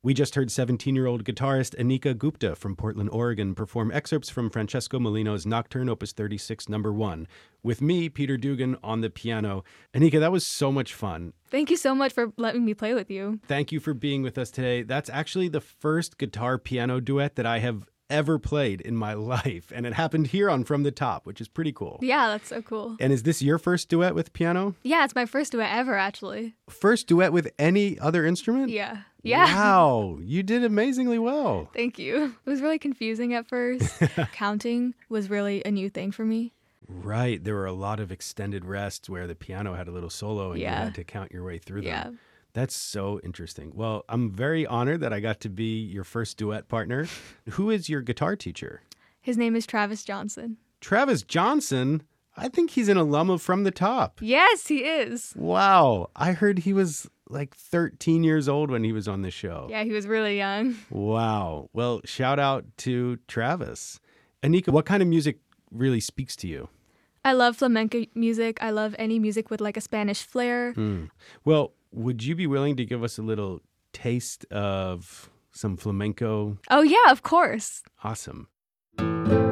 We just heard 17-year-old guitarist Anika Gupta from Portland, Oregon, perform excerpts from Francesco Molino's Nocturne Opus 36, No. 1, with me, Peter Dugan, on the piano. Anika, that was so much fun. Thank you so much for letting me play with you. Thank you for being with us today. That's actually the first guitar-piano duet that I have ever played in my life, and it happened here on From the Top, which is pretty cool. Yeah, that's so cool. And is this your first duet with piano? Yeah, it's my first duet ever, actually. First duet with any other instrument? Yeah. Wow, you did amazingly well. Thank you. It was really confusing at first. Counting was really a new thing for me. Right. There were a lot of extended rests where the piano had a little solo and you had to count your way through them. Yeah. That's so interesting. Well, I'm very honored that I got to be your first duet partner. Who is your guitar teacher? His name is Travis Johnson. Travis Johnson? I think he's an alum of From the Top. Yes, he is. Wow. I heard he was like 13 years old when he was on the show. Yeah, he was really young. Wow. Well, shout out to Travis. Anika, what kind of music really speaks to you? I love flamenco music. I love any music with like a Spanish flair. Well, would you be willing to give us a little taste of some flamenco? Oh, yeah, of course. Awesome.